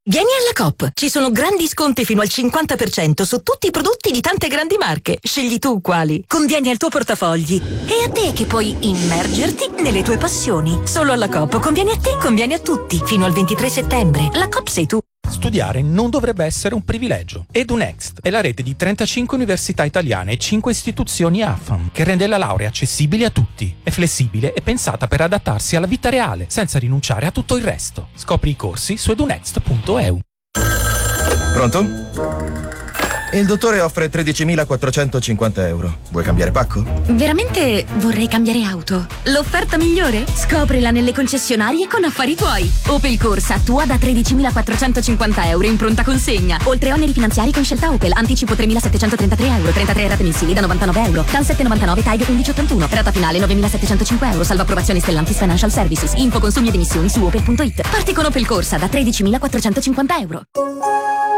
Vieni alla Coop, ci sono grandi sconti fino al 50% su tutti i prodotti di tante grandi marche. Scegli tu quali. Convieni al tuo portafogli. E a te che puoi immergerti nelle tue passioni. Solo alla Coop conviene a te, conviene a tutti. Fino al 23 settembre. La Coop sei tu. Studiare non dovrebbe essere un privilegio. EduNext è la rete di 35 università italiane e 5 istituzioni AFAM che rende la laurea accessibile a tutti. È flessibile e pensata per adattarsi alla vita reale, senza rinunciare a tutto il resto. Scopri i corsi su edunext.eu. Pronto? Il dottore offre 13.450 euro. Vuoi cambiare pacco? Veramente vorrei cambiare auto. L'offerta migliore? Scoprila nelle concessionarie con Affari Tuoi. Opel Corsa tua da 13.450 euro in pronta consegna. Oltre oneri finanziari con scelta Opel. Anticipo 3.733 euro. 33 rate mensili da 99 euro. TAN 799 TAG 1181. Rata finale 9.705 euro. Salva approvazioni Stellantis Financial Services. Info consumi ed emissioni su opel.it. Parti con Opel Corsa da 13.450 euro.